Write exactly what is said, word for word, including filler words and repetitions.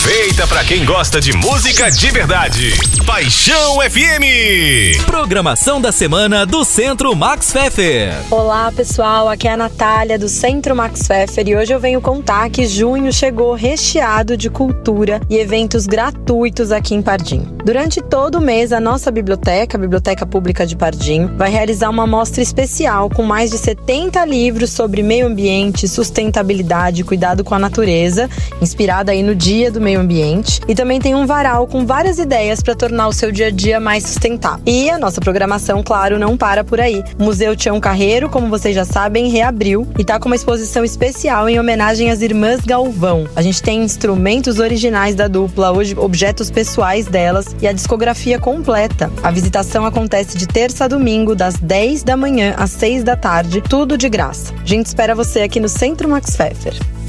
Feita pra quem gosta de música de verdade. Paixão F M. Programação da semana do Centro Max Pfeffer. Olá pessoal, aqui é a Natália do Centro Max Pfeffer e hoje eu venho contar que junho chegou recheado de cultura e eventos gratuitos aqui em Pardinho. Durante todo o mês, a nossa biblioteca, a Biblioteca Pública de Pardinho, vai realizar uma mostra especial com mais de setenta livros sobre meio ambiente, sustentabilidade e cuidado com a natureza, inspirada aí no Dia do Meio Ambiente. E também tem um varal com várias ideias para tornar o seu dia a dia mais sustentável. E a nossa programação, claro, não para por aí. O Museu Tião Carreiro, como vocês já sabem, reabriu e tá com uma exposição especial em homenagem às Irmãs Galvão. A gente tem instrumentos originais da dupla, hoje objetos pessoais delas e a discografia completa. A visitação acontece de terça a domingo, das dez da manhã às seis da tarde, tudo de graça. A gente espera você aqui no Centro Max Pfeffer.